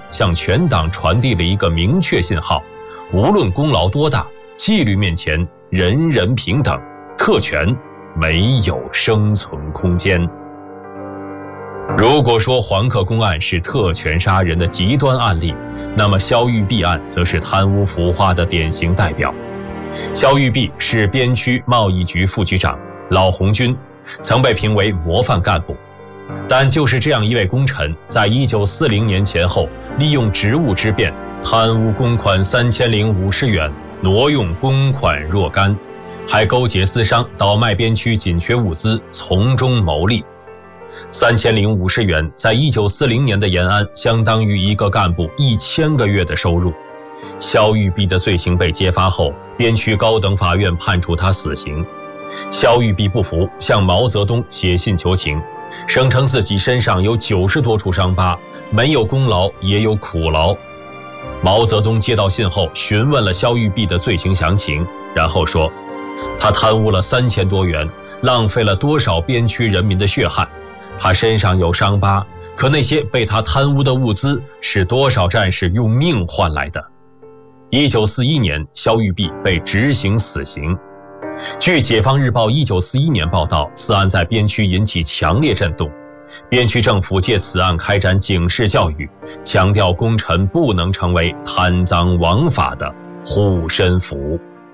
向全党传递了一个明确信号：无论功劳多大，纪律面前人人平等，特权没有生存空间。如果说黄克公案是特权杀人的极端案例，那么肖玉璧案则是贪污腐化的典型代表。肖玉璧是边区贸易局副局长，老红军，曾被评为模范干部。但就是这样一位功臣，在1940年前后，利用职务之便，贪污公款3050元，挪用公款若干，还勾结私商倒卖边区紧缺物资，从中牟利。3050元在1940年的延安相当于一个干部1000个月的收入。肖玉璧的罪行被揭发后，边区高等法院判处他死刑。肖玉璧不服，向毛泽东写信求情，声称自己身上有90多处伤疤，没有功劳也有苦劳。毛泽东接到信后询问了肖玉璧的罪行详情，然后说他贪污了3000多元，浪费了多少边区人民的血汗。他身上有伤疤，可那些被他贪污的物资是多少战士用命换来的。1941年，肖玉璧被执行死刑。据解放日报1941年报道，此案在边区引起强烈震动，边区政府借此案开展警示教育，强调功臣不能成为贪赃枉法的护身符。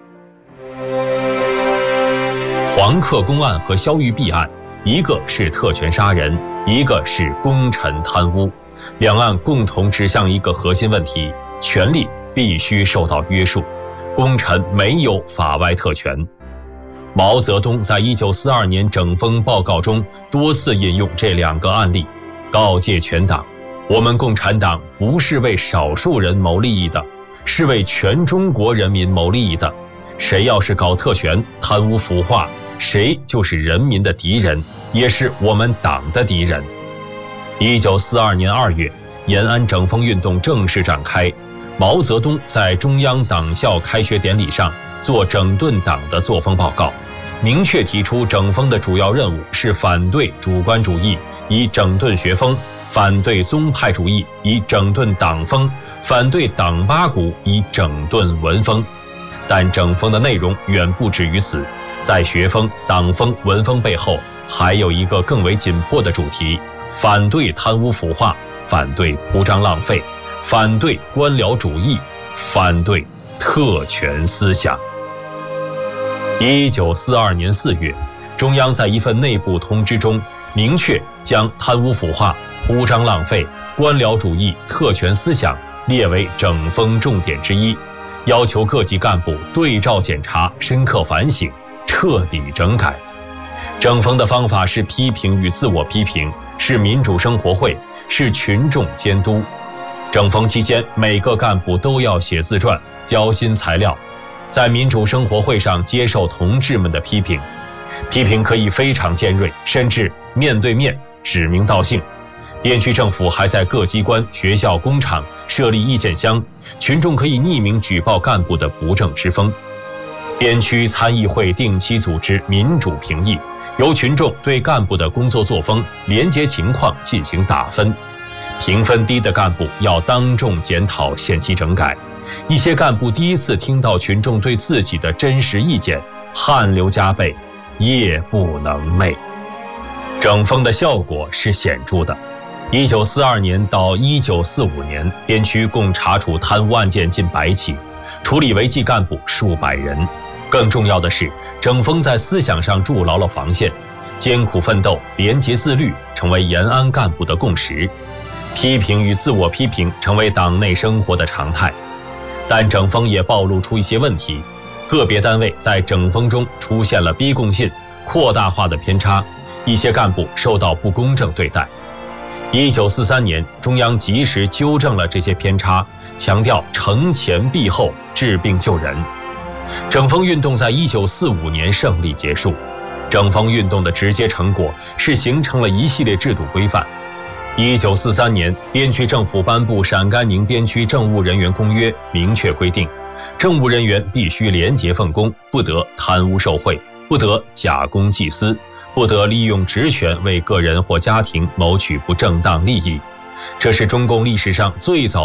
黄克公案和肖玉璧案，一个是特权杀人，一个是功臣贪污，两案共同指向一个核心问题：权力必须受到约束，功臣没有法外特权。毛泽东在1942年整风报告中多次引用这两个案例，告诫全党：我们共产党不是为少数人谋利益的，是为全中国人民谋利益的。谁要是搞特权、贪污腐化，谁就是人民的敌人，也是我们党的敌人。1942年2月，延安整风运动正式展开。毛泽东在中央党校开学典礼上做整顿党的作风报告，明确提出整风的主要任务是反对主观主义，以整顿学风；反对宗派主义，以整顿党风；反对党八股，以整顿文风。但整风的内容远不止于此，在学风、党风、文风背后，还有一个更为紧迫的主题：反对贪污腐化，反对铺张浪费，反对官僚主义，反对特权思想。1942年4月，中央在一份内部通知中明确将贪污腐化、铺张浪费、官僚主义、特权思想列为整风重点之一，要求各级干部对照检查、深刻反省、彻底整改。整风的方法是批评与自我批评，是民主生活会，是群众监督。整风期间，每个干部都要写自传、交新材料，在民主生活会上接受同志们的批评。批评可以非常尖锐，甚至面对面指名道姓。边区政府还在各机关、学校、工厂设立意见箱，群众可以匿名举报干部的不正之风。边区参议会定期组织民主评议，由群众对干部的工作作风、廉洁情况进行打分。评分低的干部要当众检讨，限期整改。一些干部第一次听到群众对自己的真实意见，汗流浃背，夜不能寐。整风的效果是显著的。1942年到1945年，边区共查处贪污案件近100起，处理违纪干部数百人。更重要的是，整风在思想上筑牢了防线，艰苦奋斗、廉洁自律成为延安干部的共识，批评与自我批评成为党内生活的常态。但整风也暴露出一些问题，个别单位在整风中出现了逼供信、扩大化的偏差，一些干部受到不公正对待。1943年，中央及时纠正了这些偏差，强调惩前毖后、治病救人。整风运动在1945年胜利结束。整风运动的直接成果是形成了一系列制度规范。1943年，边区政府颁布《陕甘宁边区政务人员公约》，明确规定，政务人员必须廉洁奉公，不得贪污受贿，不得假公济私，不得利用职权为个人或家庭谋取不正当利益。这是中共历史上最早